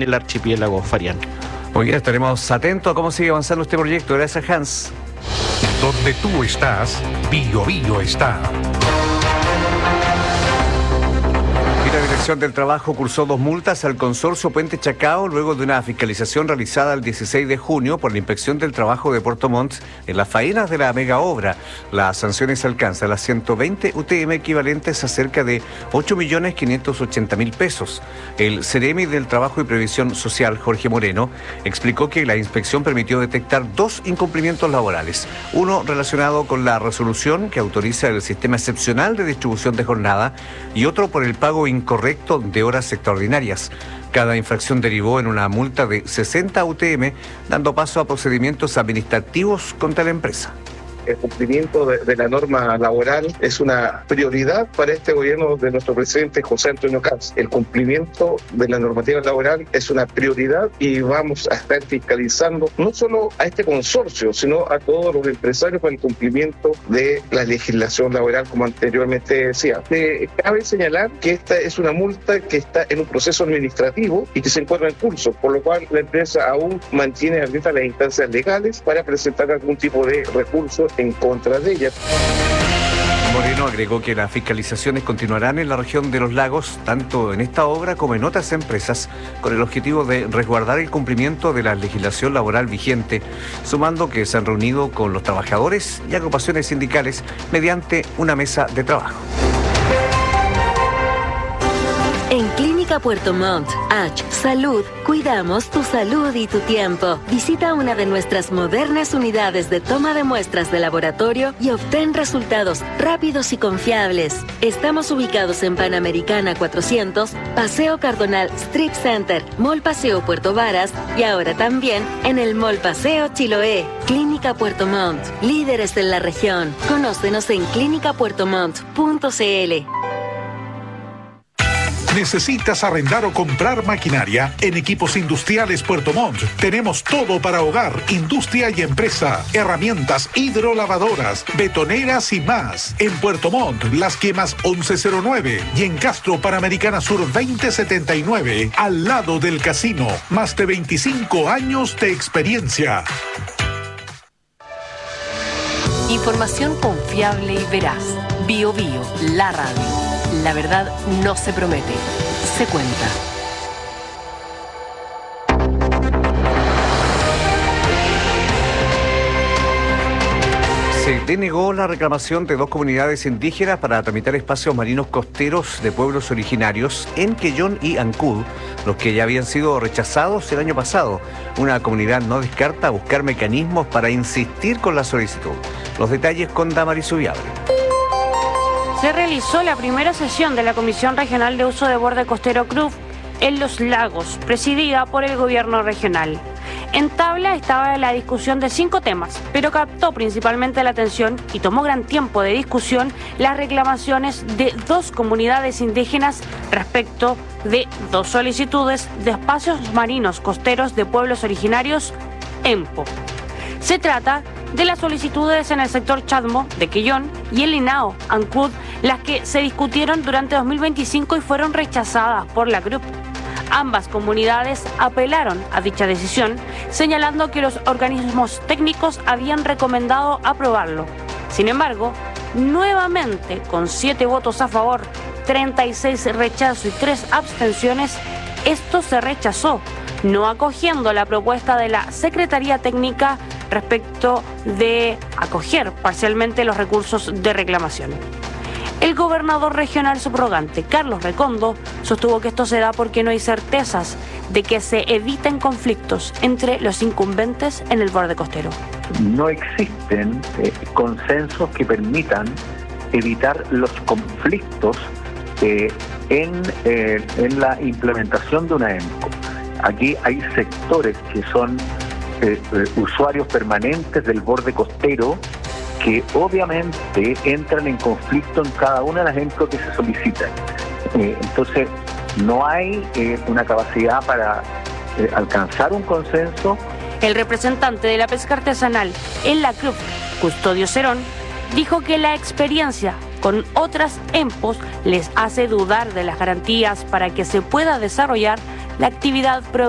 en el archipiélago Farian. Muy bien, estaremos atentos a cómo sigue avanzando este proyecto. Gracias, Hans. Donde tú estás, Bio Bio está. La Dirección del Trabajo cursó 2 multas al consorcio Puente Chacao luego de una fiscalización realizada el 16 de junio por la Inspección del Trabajo de Puerto Montt en las faenas de la mega obra. Las sanciones alcanzan las 120 UTM equivalentes a cerca de 8.580.000 pesos. El Ceremi del Trabajo y Previsión Social, Jorge Moreno, explicó que la inspección permitió detectar 2 incumplimientos laborales. Uno relacionado con la resolución que autoriza el sistema excepcional de distribución de jornada y otro por el pago incorrecto de horas extraordinarias. Cada infracción derivó en una multa de 60 UTM, dando paso a procedimientos administrativos contra la empresa. El cumplimiento de la norma laboral es una prioridad para este gobierno de nuestro presidente José Antonio Caz. El cumplimiento de la normativa laboral es una prioridad y vamos a estar fiscalizando no solo a este consorcio, sino a todos los empresarios para el cumplimiento de la legislación laboral, como anteriormente decía. Cabe señalar que esta es una multa que está en un proceso administrativo y que se encuentra en curso, por lo cual la empresa aún mantiene abiertas las instancias legales para presentar algún tipo de recurso en contra de ella. Moreno agregó que las fiscalizaciones continuarán en la región de los lagos, tanto en esta obra como en otras empresas, con el objetivo de resguardar el cumplimiento de la legislación laboral vigente, sumando que se han reunido con los trabajadores y agrupaciones sindicales mediante una mesa de trabajo. En Clínica Puerto Montt, H Salud, cuidamos tu salud y tu tiempo. Visita una de nuestras modernas unidades de toma de muestras de laboratorio y obtén resultados rápidos y confiables. Estamos ubicados en Panamericana 400, Paseo Cardonal Strip Center, Mall Paseo Puerto Varas y ahora también en el Mall Paseo Chiloé. Clínica Puerto Montt, líderes en la región. Conócenos en clinicapuertomont.cl. ¿Necesitas arrendar o comprar maquinaria? En Equipos Industriales Puerto Montt tenemos todo para hogar, industria y empresa. Herramientas hidrolavadoras, betoneras y más. En Puerto Montt, Las Quemas 1109 y en Castro Panamericana Sur 2079, al lado del casino. Más de 25 años de experiencia. Información confiable y veraz. Bio Bio, la radio. La verdad no se promete, se cuenta. Se denegó la reclamación de 2 comunidades indígenas para tramitar espacios marinos costeros de pueblos originarios en Quellón y Ancud, los que ya habían sido rechazados el año pasado. Una comunidad no descarta buscar mecanismos para insistir con la solicitud. Los detalles con Damaris Ubiable. Se realizó la primera sesión de la Comisión Regional de Uso de Borde Costero CRUF en Los Lagos, presidida por el gobierno regional. En tabla estaba la discusión de 5 temas, pero captó principalmente la atención y tomó gran tiempo de discusión las reclamaciones de 2 comunidades indígenas respecto de 2 solicitudes de espacios marinos costeros de pueblos originarios, EMPO. Se trata de las solicitudes en el sector Chadmo de Quellón y el Inao, Ancud, las que se discutieron durante 2025 y fueron rechazadas por la CRUF. Ambas comunidades apelaron a dicha decisión, señalando que los organismos técnicos habían recomendado aprobarlo. Sin embargo, nuevamente, con 7 votos a favor, 36 rechazos y 3 abstenciones, esto se rechazó, no acogiendo la propuesta de la Secretaría Técnica respecto de acoger parcialmente los recursos de reclamación. El gobernador regional subrogante, Carlos Recondo, sostuvo que esto se da porque no hay certezas de que se eviten conflictos entre los incumbentes en el borde costero. No existen consensos que permitan evitar los conflictos en la implementación de una EMCO. Aquí hay sectores que son usuarios permanentes del borde costero que obviamente entran en conflicto en cada una de las EMCO que se solicitan. Entonces, no hay una capacidad para alcanzar un consenso. El representante de la pesca artesanal en la CRUF, Custodio Cerón, dijo que la experiencia con otras EMPOs les hace dudar de las garantías para que se pueda desarrollar la actividad